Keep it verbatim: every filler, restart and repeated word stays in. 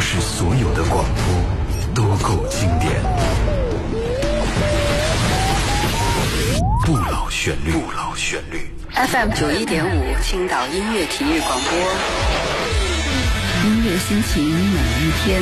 使所有的广播都够经典。不老旋律，不老旋律。 F M 九一点五，青岛音乐体育广播。音乐心情每一天。